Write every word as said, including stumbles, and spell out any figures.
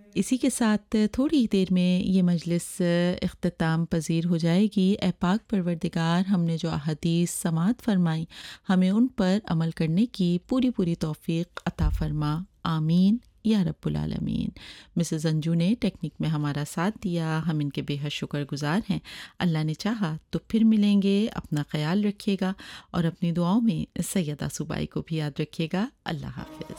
इसी के साथ थोड़ी ही देर में ये मजलिस इख्तिताम पजीर हो जाएगी। ए पाक परवरदिगार, हमने जो अहादीस समात फरमाई, हमें उन पर अमल करने की पूरी पूरी तौफीक अता फरमा। आमीन या रब्बुल आलमीन। मिसेस अंजू ने टेक्निक में हमारा साथ दिया, हम इनके बेहद शुक्रगुजार हैं। अल्लाह ने चाहा तो फिर मिलेंगे। अपना ख्याल रखिएगा और अपनी दुआओं में सैयदा सुबाई को भी याद रखिएगा। अल्लाह हाफ़िज़।